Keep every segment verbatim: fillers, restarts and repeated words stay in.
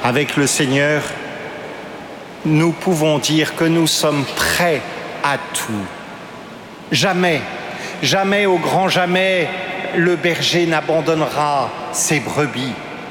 Avec le Seigneur, nous pouvons dire que nous sommes prêts à tout. Jamais, jamais, au grand jamais, le berger n'abandonnera ses brebis.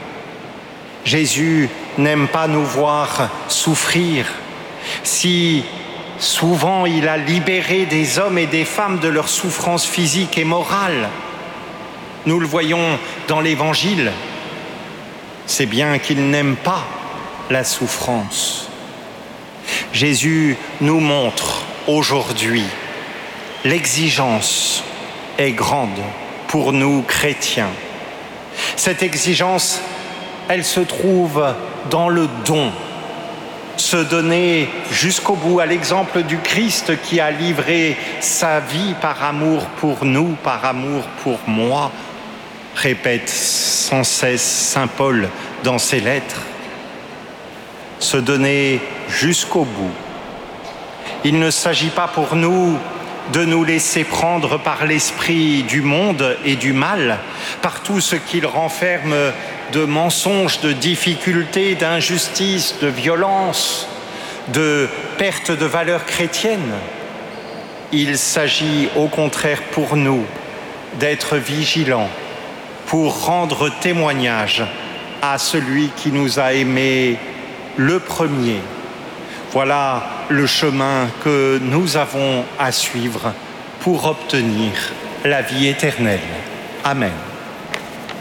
Jésus n'aime pas nous voir souffrir. Si souvent il a libéré des hommes et des femmes de leur souffrance physique et morale, nous le voyons dans l'Évangile, c'est bien qu'il n'aime pas la souffrance. Jésus nous montre aujourd'hui l'exigence est grande pour nous chrétiens. Cette exigence, elle se trouve dans le don, se donner jusqu'au bout, à l'exemple du Christ qui a livré sa vie par amour pour nous, par amour pour moi, répète sans cesse saint Paul dans ses lettres. Se donner jusqu'au bout. Il ne s'agit pas pour nous de nous laisser prendre par l'esprit du monde et du mal, par tout ce qu'il renferme de mensonges, de difficultés, d'injustices, de violences, de perte de valeurs chrétiennes. Il s'agit au contraire pour nous d'être vigilants pour rendre témoignage à celui qui nous a aimés le premier. Voilà le chemin que nous avons à suivre pour obtenir la vie éternelle. Amen.